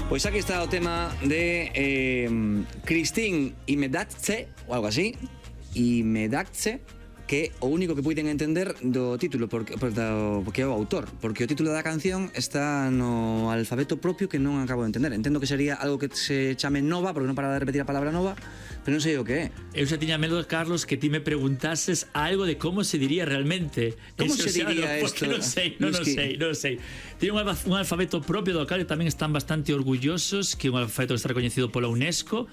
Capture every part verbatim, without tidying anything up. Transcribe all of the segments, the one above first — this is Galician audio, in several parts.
Pois aquí está o tema de eh, Christine Imedadze, ou algo así, Imedadze, que é o único que puiden entender do título, porque, porque é o autor, porque o título da canción está no alfabeto propio que non acabo de entender. Entendo que sería algo que se chame nova, porque non para de repetir a palabra nova, pero non sei o que é. Eu xa tiña medo, Carlos, que ti me preguntases algo de como se diría realmente. Como Eso, se diría xa, no, isto? Non sei, non, non sei, non sei. Tiene un, un alfabeto propio do cal tamén están bastante orgullosos, que é un alfabeto que está reconhecido pola UNESCO,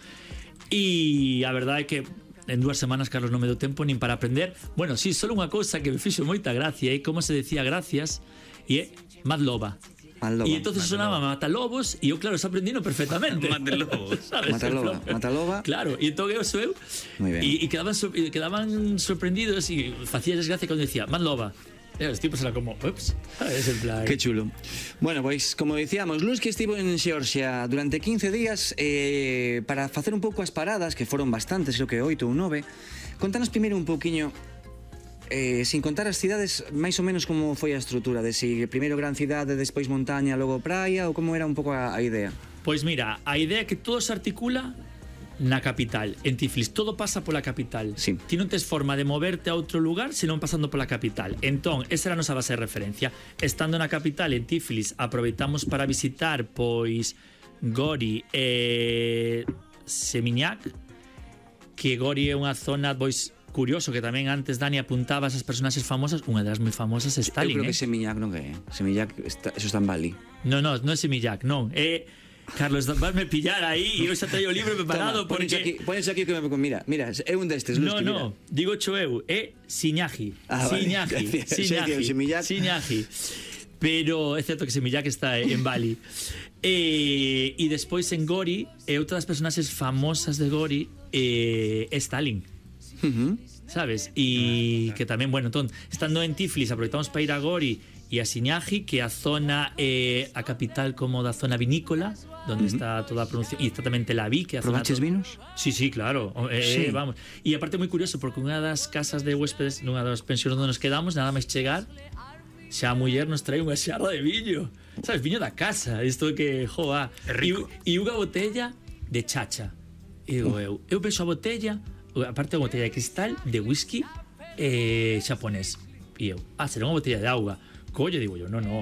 e a verdade é que en dúas semanas, Carlos, non me deu tempo nin para aprender. Bueno, sí, solo unha cousa que me fixo moita gracia é como se decía gracias, e é Madlova. Madlova. E entonces sonaba Matalobos, e eu, claro, se aprendino perfectamente. Matalobos. Matalova, Matalova. Claro, e entón eu sou eu. Muy bien. E, e quedaban, so, quedaban sorprendidos e facía desgracia cando decía Madlova. E os tipos era como, ups, es en plan... Que chulo. Bueno, pois, como dicíamos, Luz que estivo en Xeorxia durante quince días eh, para facer un pouco as paradas, que foron bastantes, creo que oito ou nove. Contanos primeiro un pouquiño, eh, sin contar as cidades, máis ou menos como foi a estrutura, de si primeiro gran cidade, despois montaña, logo praia, ou como era un pouco a, a idea? Pois mira, a idea é que todo se articula na capital, en Tiflis, todo pasa pola capital. Sí. Ti non tes forma de moverte a outro lugar senón pasando pola capital. Entón, esa era a nosa base de referencia. Estando na capital, en Tiflis, aproveitamos para visitar, pois, Gori e Seminyak, que Gori é unha zona, pois, curioso, que tamén antes Dani apuntaba esas personaxes famosas. Unha das moi famosas é Stalin, Eu creo eh? que Seminyak non é. Seminyak, está, eso está en Bali. No, no, non é Seminyak, non. É... Carlos, vasme pillar aí e eu xa traio o libro preparado. Toma, porque... pones aquí, aquí que me... Mira, mira, é un destes, No, Lusky, no, digo cho eu, é Siñaji. Ah, vale. Siñaji, Siñaji, Siñaji, Siñaji. Pero é certo que Seminyak está en Bali. E, e despois en Gori, e outra das personaxes famosas de Gori é Stalin. Uh -huh. Sabes? E que tamén, bueno, entón, estando en Tiflis, aproveitamos para ir a Gori e a Siñaji, que a zona é a capital como da zona vinícola, donde uh -huh. está toda a producción, e está tamén Tel Aviv, que a zona... Probaches vinos? Sí, sí, claro. Eh, sí. Vamos. E aparte moi curioso, porque unha das casas de huéspedes, nunha das pensións onde nos quedamos, nada máis chegar, xa a muller nos trae unha xarra de viño. Sabes, viño da casa, isto que, joa. É rico. E unha botella de chacha. E digo, uh. eu, eu vexo a botella, aparte unha botella de cristal, de whisky eh, xaponés. E eu, ah, será unha botella de auga. Coño, digo yo, no, no,